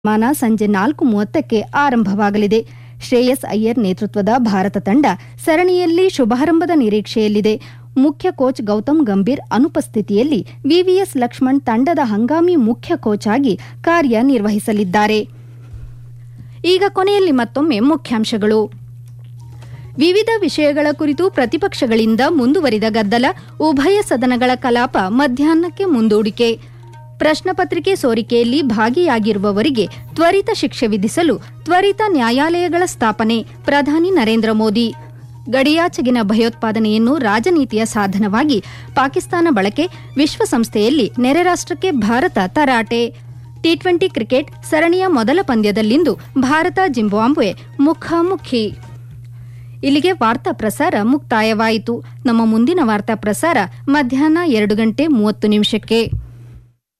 ಮಾನ ಸಂಜೆ 4:30ಕ್ಕೆ ಆರಂಭವಾಗಲಿದೆ. ಶ್ರೇಯಸ್ ಅಯ್ಯರ್ ನೇತೃತ್ವದ ಭಾರತ ತಂಡ ಸರಣಿಯಲ್ಲಿ ಶುಭಾರಂಭದ ನಿರೀಕ್ಷೆಯಲ್ಲಿದೆ. ಮುಖ್ಯ ಕೋಚ್ ಗೌತಮ್ ಗಂಭೀರ್ ಅನುಪಸ್ಥಿತಿಯಲ್ಲಿ ವಿವಿಎಸ್ ಲಕ್ಷ್ಮಣ್ ತಂಡದ ಹಂಗಾಮಿ ಮುಖ್ಯ ಕೋಚ್ ಆಗಿ ಕಾರ್ಯನಿರ್ವಹಿಸಲಿದ್ದಾರೆ. ಈಗ ಕೊನೆಯಲ್ಲಿ ಮತ್ತೊಮ್ಮೆ ಮುಖ್ಯಾಂಶಗಳು. ವಿವಿಧ ವಿಷಯಗಳ ಕುರಿತು ಪ್ರತಿಪಕ್ಷಗಳಿಂದ ಮುಂದುವರಿದ ಗದ್ದಲ, ಉಭಯ ಸದನಗಳ ಕಲಾಪ ಮಧ್ಯಾಹ್ನಕ್ಕೆ ಮುಂದೂಡಿಕೆ. ಪ್ರಶ್ನಪತ್ರಿಕೆ ಸೋರಿಕೆಯಲ್ಲಿ ಭಾಗಿಯಾಗಿರುವವರಿಗೆ ತ್ವರಿತ ಶಿಕ್ಷೆ ವಿಧಿಸಲು ತ್ವರಿತ ನ್ಯಾಯಾಲಯಗಳ ಸ್ಥಾಪನೆ, ಪ್ರಧಾನಿ ನರೇಂದ್ರ ಮೋದಿ. ಗಡಿಯಾಚೆಗಿನ ಭಯೋತ್ಪಾದನೆಯನ್ನು ರಾಜನೀತಿಯ ಸಾಧನವಾಗಿ ಪಾಕಿಸ್ತಾನ ಬಳಕೆ, ವಿಶ್ವಸಂಸ್ಥೆಯಲ್ಲಿ ನೆರೆ ರಾಷ್ಟ್ರಕ್ಕೆ ಭಾರತ ತರಾಟೆ. ಟಿ20 ಕ್ರಿಕೆಟ್ ಸರಣಿಯ ಮೊದಲ ಪಂದ್ಯದಲ್ಲಿಂದು ಭಾರತ ಜಿಂಬಾಬ್ವೆ ಮುಖಾಮುಖಿ. ಇಲ್ಲಿಗೆ ವಾರ್ತಾ ಪ್ರಸಾರ ಮುಕ್ತಾಯವಾಯಿತು. ನಮ್ಮ ಮುಂದಿನ ವಾರ್ತಾ ಪ್ರಸಾರ ಮಧ್ಯಾಹ್ನ 2:30 ನಿಮಿಷಕ್ಕೆ.